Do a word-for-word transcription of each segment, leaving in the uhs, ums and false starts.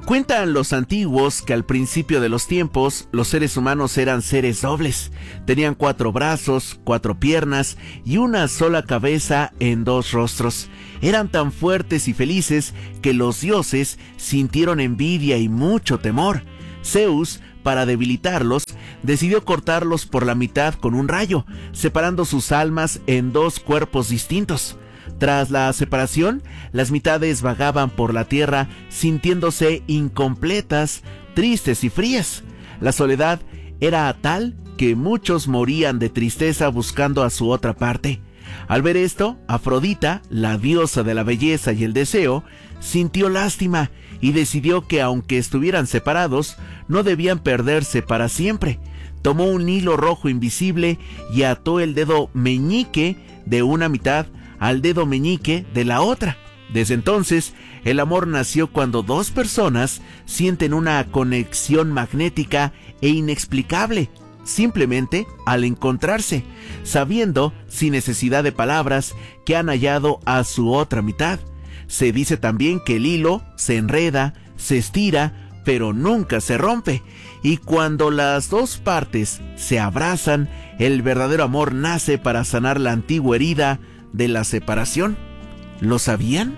Cuentan los antiguos que al principio de los tiempos los seres humanos eran seres dobles. Tenían cuatro brazos, cuatro piernas y una sola cabeza en dos rostros. Eran tan fuertes y felices que los dioses sintieron envidia y mucho temor. Zeus, para debilitarlos, decidió cortarlos por la mitad con un rayo, separando sus almas en dos cuerpos distintos. Tras la separación, las mitades vagaban por la tierra sintiéndose incompletas, tristes y frías. La soledad era tal que muchos morían de tristeza buscando a su otra parte. Al ver esto, Afrodita, la diosa de la belleza y el deseo, sintió lástima y decidió que aunque estuvieran separados, no debían perderse para siempre. Tomó un hilo rojo invisible y ató el dedo meñique de una mitad al dedo meñique de la otra. Desde entonces, el amor nació cuando dos personas sienten una conexión magnética e inexplicable, simplemente al encontrarse, sabiendo, sin necesidad de palabras, que han hallado a su otra mitad. Se dice también que el hilo se enreda, se estira, pero nunca se rompe, y cuando las dos partes se abrazan, el verdadero amor nace para sanar la antigua herida de la separación. ¿Lo sabían?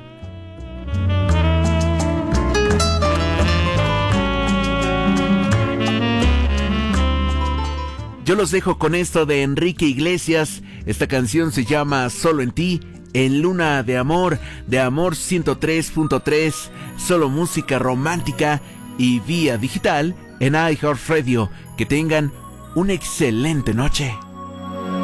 Yo los dejo con esto de Enrique Iglesias. Esta canción se llama Solo en ti, en Luna de Amor, de Amor ciento tres punto tres, solo música romántica y vía digital en iHeartRadio. Que tengan una excelente noche.